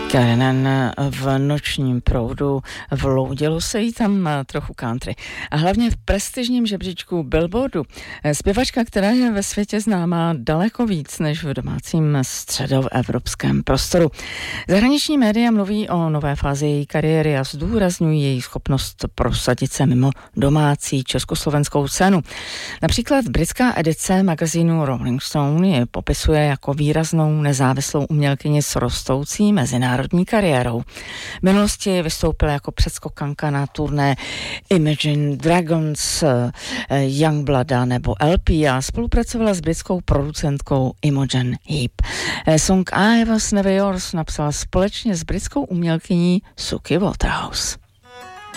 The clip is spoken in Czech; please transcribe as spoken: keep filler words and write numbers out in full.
Karen v nočním proudu, vloudilo se jí tam trochu country. A hlavně v prestižním žebříčku Billboardu. Zpěvačka, která je ve světě známá daleko víc než v domácím středoevropském prostoru. Zahraniční média mluví o nové fázi její kariéry a zdůrazňují její schopnost prosadit se mimo domácí československou scénu. Například britská edice magazínu Rolling Stone je popisuje jako výraznou nezávislou umělkyni s rostoucí mezinárodní kariérou. V minulosti vystoupila jako předskokanka na turné Imagine Dragons, Youngblooda nebo L P a spolupracovala s britskou producentkou Imogen Heap. Song I Was Never Yours napsala společně s britskou umělkyní Suki Waterhouse.